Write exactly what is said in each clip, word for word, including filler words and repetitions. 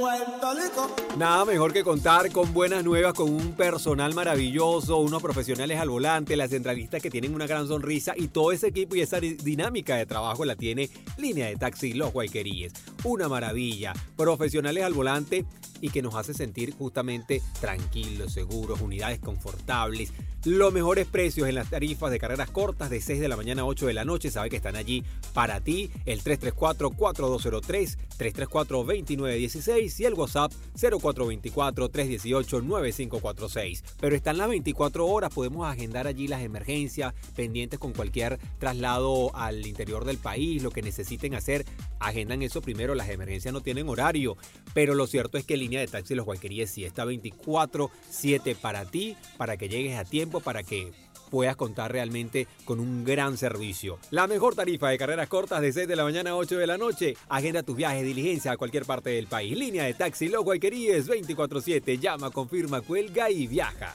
Puerto Rico. Nada mejor que contar con buenas nuevas, con un personal maravilloso, unos profesionales al volante, las centralistas que tienen una gran sonrisa y todo ese equipo y esa dinámica de trabajo la tiene Línea de Taxi Los Guayqueríes. Una maravilla, profesionales al volante y que nos hace sentir justamente tranquilos, seguros, unidades confortables, los mejores precios en las tarifas de carreras cortas de seis de la mañana a ocho de la noche. Sabe que están allí para ti, el tres tres cuatro, cuatro dos cero tres, tres tres cuatro, dos nueve uno seis y el WhatsApp cero cuatro dos cuatro, tres uno ocho, nueve cinco cuatro seis. Pero están las veinticuatro horas, podemos agendar allí las emergencias, pendientes con cualquier traslado al interior del país, lo que necesiten hacer, agendan eso primero. Las emergencias no tienen horario, pero lo cierto es que Línea de Taxi Los Guayqueríes sí está veinticuatro siete para ti, para que llegues a tiempo, para que puedas contar realmente con un gran servicio. La mejor tarifa de carreras cortas de seis de la mañana a ocho de la noche. Agenda tus viajes, diligencia a cualquier parte del país. Línea de Taxi Los Guayqueríes veinticuatro siete. Llama, confirma, cuelga y viaja.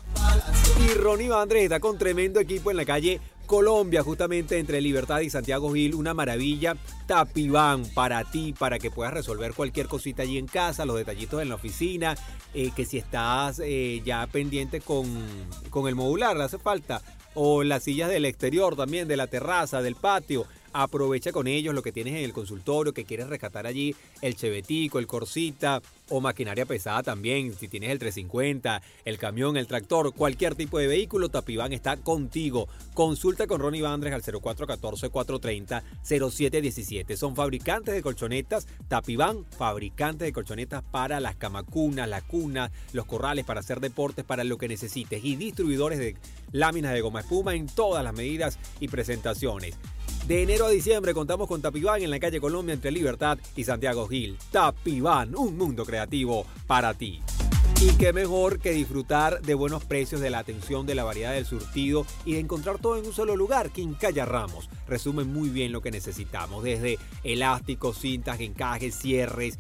Y Ronnie Vandrés está con tremendo equipo en la calle Colombia, justamente entre Libertad y Santiago Gil. Una maravilla. Tapiván para ti, para que puedas resolver cualquier cosita allí en casa, los detallitos en la oficina, eh, que si estás eh, ya pendiente con, con el modular, le hace falta, o las sillas del exterior también, de la terraza, del patio. Aprovecha con ellos lo que tienes en el consultorio, que quieres rescatar allí el chevetico, el corsita o maquinaria pesada también. Si tienes el trescientos cincuenta, el camión, el tractor, cualquier tipo de vehículo, Tapiván está contigo. Consulta con Ronnie Vandrés al cero cuatro uno cuatro, cuatro tres cero, cero siete uno siete. Son fabricantes de colchonetas. Tapiván, fabricantes de colchonetas para las camacunas, las cunas, los corrales, para hacer deportes, para lo que necesites. Y distribuidores de láminas de goma espuma en todas las medidas y presentaciones. De enero a diciembre contamos con Tapiván en la calle Colombia entre Libertad y Santiago Gil. Tapiván, un mundo creativo para ti. Y qué mejor que disfrutar de buenos precios, de la atención, de la variedad del surtido y de encontrar todo en un solo lugar. Quincalla Ramos resume muy bien lo que necesitamos, desde elásticos, cintas, encajes, cierres,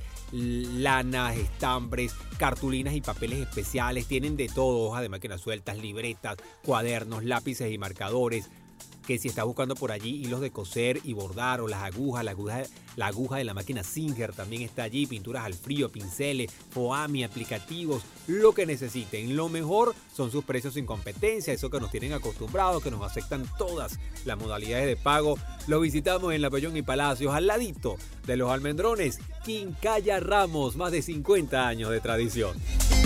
lanas, estambres, cartulinas y papeles especiales. Tienen de todo, hojas de máquinas sueltas, libretas, cuadernos, lápices y marcadores. Que si estás buscando por allí hilos de coser y bordar, o las agujas, la aguja, la aguja de la máquina Singer también está allí, pinturas al frío, pinceles, foami, aplicativos, lo que necesiten. Lo mejor son sus precios sin competencia, eso que nos tienen acostumbrados, que nos aceptan todas las modalidades de pago. Lo visitamos en La Pellón y Palacios, al ladito de los Almendrones. Quincalla Ramos, más de cincuenta años de tradición.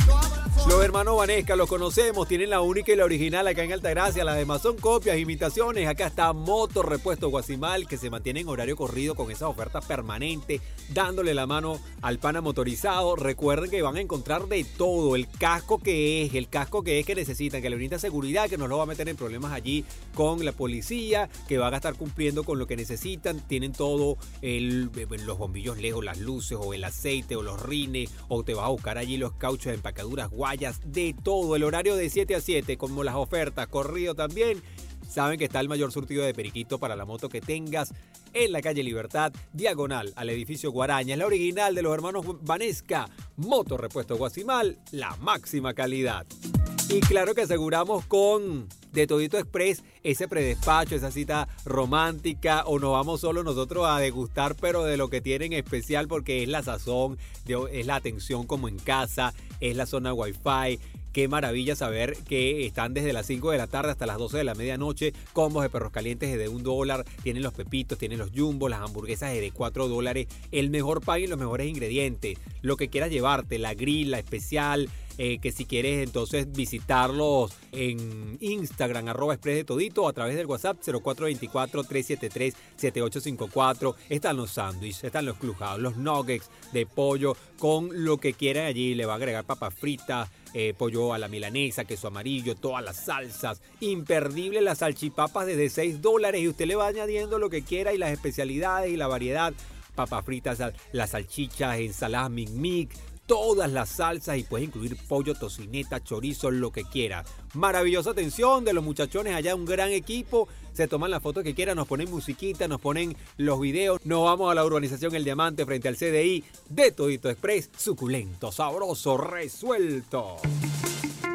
Los hermanos Vanesca los conocemos, tienen la única y la original acá en Altagracia. Las demás son copias, imitaciones. Acá está Moto Repuesto Guasimal, que se mantiene en horario corrido con esas ofertas permanentes, dándole la mano al pana motorizado. Recuerden que van a encontrar de todo, el casco que es, el casco que es que necesitan, que le brinda seguridad, que no lo va a meter en problemas allí con la policía, que van a estar cumpliendo con lo que necesitan. Tienen todo, el, los bombillos lejos, las luces, o el aceite, o los rines, o te vas a buscar allí los cauchos de empacaduras, guayas, de todo. El horario de siete a siete, como las ofertas, corrido también. Saben que está el mayor surtido de periquito para la moto que tengas en la calle Libertad, diagonal al edificio Guaraña. Es la original de los hermanos Vanesca. Moto Repuesto Guasimal, la máxima calidad. Y claro que aseguramos con De Todito Express ese predespacho, esa cita romántica, o nos vamos solo nosotros a degustar, pero de lo que tienen especial, porque es la sazón, es la atención como en casa, es la zona Wi-Fi. Qué maravilla saber que están desde las cinco de la tarde hasta las doce de la medianoche. Combos de perros calientes de un dólar. Tienen los pepitos, tienen los jumbo, las hamburguesas de cuatro dólares. El mejor pan y los mejores ingredientes. Lo que quieras llevarte, la grill, la especial. Eh, que si quieres entonces visitarlos en Instagram, arroba express de todito, o a través del WhatsApp cero cuatro dos cuatro, tres siete tres, siete ocho cinco cuatro. Están los sándwiches, están los clujados, los nuggets de pollo, con lo que quieran allí. Le va a agregar papas fritas, eh, pollo a la milanesa, queso amarillo, todas las salsas. Imperdible las salchipapas desde seis dólares, y usted le va añadiendo lo que quiera, y las especialidades y la variedad. Papas fritas, las salchichas, ensaladas mic mic, todas las salsas, y puedes incluir pollo, tocineta, chorizo, lo que quieras. Maravillosa atención de los muchachones allá, un gran equipo. Se toman las fotos que quieran, nos ponen musiquita, nos ponen los videos. Nos vamos a la urbanización El Diamante frente al C D I. De Todito Express, suculento, sabroso, resuelto.